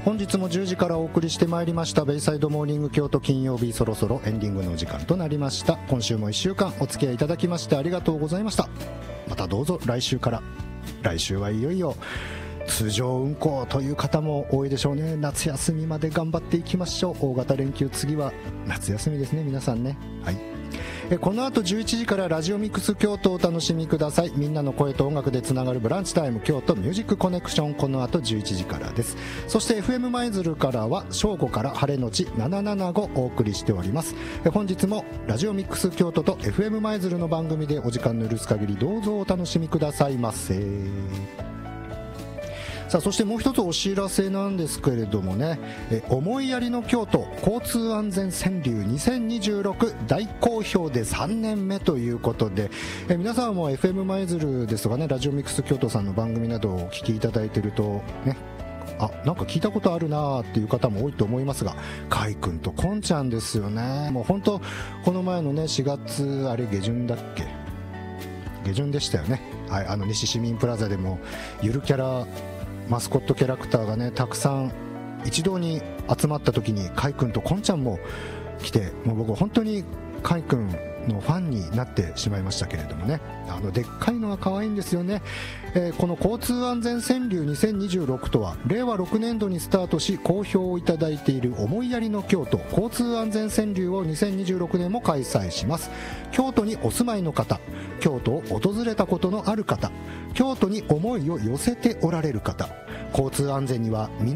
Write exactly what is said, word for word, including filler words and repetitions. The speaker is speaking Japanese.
本日もじゅうじからお送りしてまいりましたベイサイドモーニング京都、金曜日そろそろエンディングのお時間となりました。今週もいっしゅうかんお付き合いいただきましてありがとうございました。またどうぞ来週から。来週はいよいよ通常運行という方も多いでしょうね。夏休みまで頑張っていきましょう。大型連休、次は夏休みですね、皆さんね。はい、えこの後じゅういちじからラジオミックス京都をお楽しみください。みんなの声と音楽でつながるブランチタイム京都ミュージックコネクション、この後じゅういちじからです。そして エフエム 舞鶴からは正午から晴れのちななななごお送りしております。え本日もラジオミックス京都と エフエム 舞鶴の番組でお時間の許す限りどうぞお楽しみくださいませ。さあ、そしてもう一つお知らせなんですけれどもね、え思いやりの京都交通安全川柳にせんにじゅうろく大好評でさんねんめということで、え皆さんも エフエム 舞鶴ですとかね、ラジオミックス京都さんの番組などをお聞きいただいているとね、あ、なんか聞いたことあるなーっていう方も多いと思いますが、かいくんとこんちゃんですよね。もう本当この前のねしがつあれ下旬だっけ、下旬でしたよね。はい、あの西市民プラザでもゆるキャラマスコットキャラクターがねたくさん一堂に集まった時にかいくんとこんちゃんも来て、もう僕本当にかいくんのファンになってしまいましたけれどもね、あのでっかいのが可愛いんですよね。えー、この交通安全川柳にせんにじゅうろくとはれいわろくねんどにスタートし好評をいただいている思いやりの京都交通安全川柳をにせんにじゅうろくねんも開催します。京都にお住まいの方、京都を訪れたことのある方、京都に思いを寄せておられる方、交通安全には